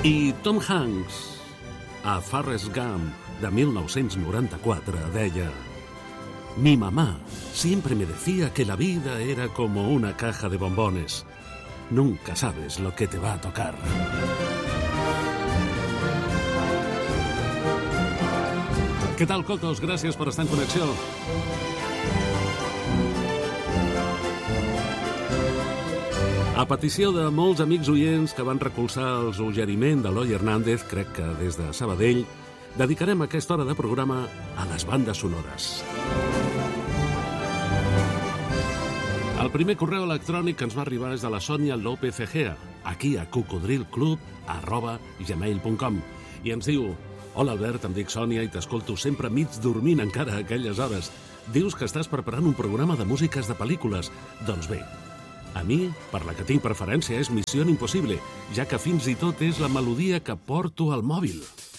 I Tom Hanks, a Forrest Gump de 1994, deia: Mi mamá siempre me decía que la vida era como una caja de bombones. Nunca sabes lo que te va a tocar. Què tal, cocos? Gràcies per estar en connexió. A petició de molts amics oients que van recolzar el suggeriment de l'Eloi Hernández, crec que des de Sabadell, dedicarem aquesta hora de programa a les bandes sonores. El primer correu electrònic que ens va arribar és de la Sònia López Egea, aquí a cocodrilclub@gmail.com, i ens diu: Hola Albert, em dic Sònia i t'escolto sempre mig dormint encara a aquelles hores. Dius que estàs preparant un programa de músiques de pel·lícules. Doncs bé, a mi, per la que tinc preferència, és Missió Impossible, ja que fins i tot és la melodia que porto al mòbil.